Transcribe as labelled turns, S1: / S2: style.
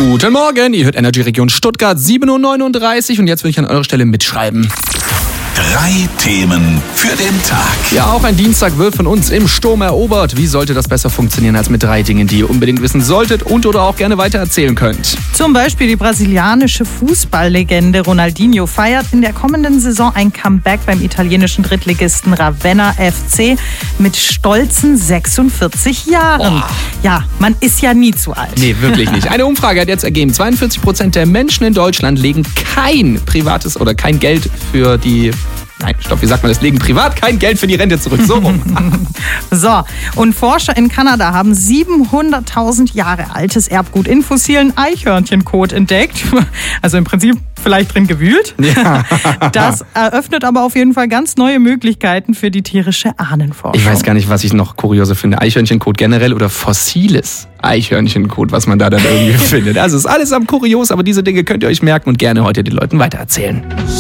S1: Guten Morgen, ihr hört Energy Region Stuttgart, 7:39 Uhr und jetzt will ich an eurer Stelle mitschreiben.
S2: 3 Themen für den Tag.
S1: Ja, auch ein Dienstag wird von uns im Sturm erobert. Wie sollte das besser funktionieren als mit 3 Dingen, die ihr unbedingt wissen solltet und oder auch gerne weitererzählen könnt?
S3: Zum Beispiel die brasilianische Fußballlegende Ronaldinho feiert in der kommenden Saison ein Comeback beim italienischen Drittligisten Ravenna FC mit stolzen 46 Jahren. Ja, man ist ja nie zu alt.
S1: Nee, wirklich nicht. Eine Umfrage hat jetzt ergeben, 42% der Menschen in Deutschland legen kein privates oder kein Geld für die... Nein, stopp, wie sagt man das? Legen privat kein Geld für die Rente zurück. So rum.
S3: So, und Forscher in Kanada haben 700.000 Jahre altes Erbgut in fossilen Eichhörnchenkot entdeckt. Also im Prinzip vielleicht drin gewühlt.
S1: Ja.
S3: Das eröffnet aber auf jeden Fall ganz neue Möglichkeiten für die tierische Ahnenforschung.
S1: Ich weiß gar nicht, was ich noch kurioser finde. Eichhörnchenkot generell oder fossiles Eichhörnchenkot, was man da dann irgendwie findet. Also ist alles am kurios, aber diese Dinge könnt ihr euch merken und gerne heute den Leuten weitererzählen.